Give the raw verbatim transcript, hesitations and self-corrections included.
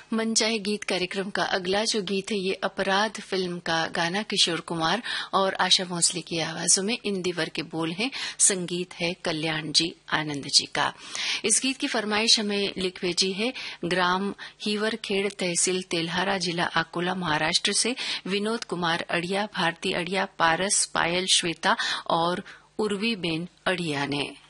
मन चाहे गीत कार्यक्रम का अगला जो गीत है ये अपराध फिल्म का गाना किशोर कुमार और आशा भोसले की आवाजों में। इन दिवर के बोल हैं, संगीत है कल्याण जी आनंद जी का। इस गीत की फरमाइश हमें लिख भेजी है ग्राम हीवरखेड़, तहसील तेल्हारा, जिला अकोला, महाराष्ट्र से विनोद कुमार अड़िया, भारती अड़िया, पारस, पायल, श्वेता और उर्वी बेन अड़िया ने।